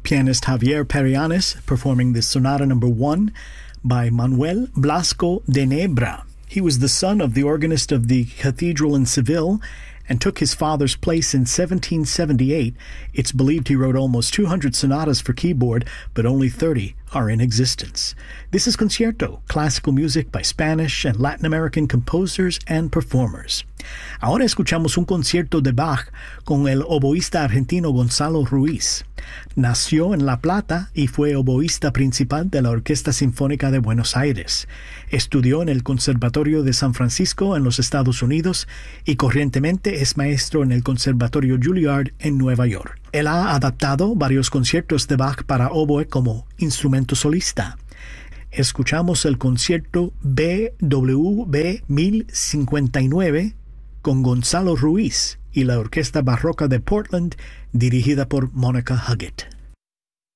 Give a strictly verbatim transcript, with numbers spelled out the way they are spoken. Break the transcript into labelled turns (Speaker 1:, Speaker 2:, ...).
Speaker 1: pianist Javier Perianes performing the Sonata Number One by Manuel Blasco de Nebra. He was the son of the organist of the cathedral in Seville and took his father's place in seventeen seventy-eight. It's believed he wrote almost two hundred sonatas for keyboard, but only thirty are in existence. This is Concierto, classical music by Spanish and Latin American composers and performers. Ahora escuchamos un concierto de Bach con el oboísta argentino Gonzalo Ruiz. Nació en La Plata y fue oboísta principal de la Orquesta Sinfónica de Buenos Aires. Estudió en el Conservatorio de San Francisco en los Estados Unidos y corrientemente es maestro en el Conservatorio Juilliard en Nueva York. Él ha adaptado varios conciertos de Bach para oboe como instrumento solista. Escuchamos el concierto B W V mil cincuenta y nueve con Gonzalo Ruiz y la Orquesta Barroca de Portland dirigida por Monica Huggett.